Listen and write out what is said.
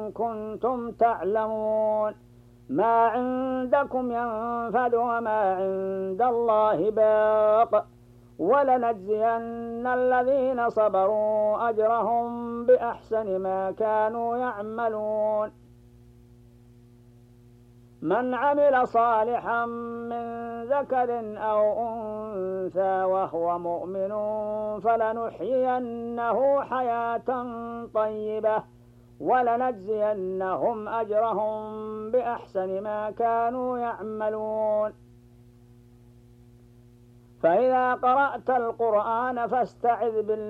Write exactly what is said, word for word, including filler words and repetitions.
كنتم تعلمون. ما عندكم ينفد وما عند الله باق ولنجزين الذين صبروا أجرهم بأحسن ما كانوا يعملون. من عمل صالحا من ذكر أو أنثى وهو مؤمن فلنحيينه حياة طيبة ولنجزينهم أجرهم بأحسن ما كانوا يعملون. فإذا قرأت القرآن فاستعذ بالله